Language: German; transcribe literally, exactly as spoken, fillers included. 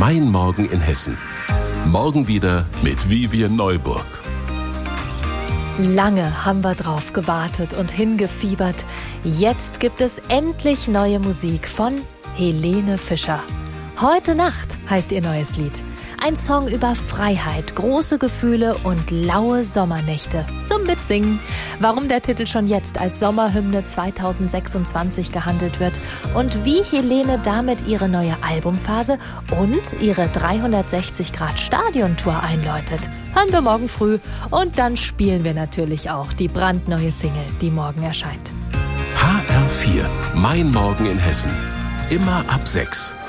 Mein Morgen in Hessen. Morgen wieder mit Vivian Neuburg. Lange haben wir drauf gewartet und hingefiebert. Jetzt gibt es endlich neue Musik von Helene Fischer. Heute Nacht heißt ihr neues Lied. Ein Song über Freiheit, große Gefühle und laue Sommernächte. Zum Mitsingen. Warum der Titel schon jetzt als Sommerhymne zweitausendsechsundzwanzig gehandelt wird und wie Helene damit ihre neue Albumphase und ihre dreihundertsechzig Grad Stadiontour einläutet. Hören wir morgen früh und dann spielen wir natürlich auch die brandneue Single, die morgen erscheint. H R vier, Mein Morgen in Hessen. Immer ab sechs.